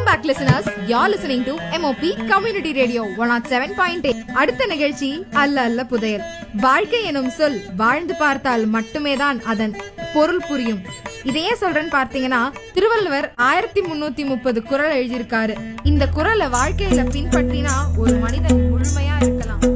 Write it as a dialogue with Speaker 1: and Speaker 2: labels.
Speaker 1: back listeners, you're listening to MOP Community Radio 107.8. அடுத்த நிகழ்ச்சி அல்ல அல்ல புதையல். வாழ்க்கை எனும் சொல் வாழ்ந்து பார்த்தால் மட்டுமே தான் அதன் பொருள் புரியும். இதையே சொல்றேன்னு பார்த்தீங்கன்னா, திருவள்ளுவர் 1330 குறள் எழுதியிருக்காரு. இந்த குறளை வாழ்க்கையில பின்பற்றினா ஒரு மனிதன் முழுமையா இருக்கலாம்.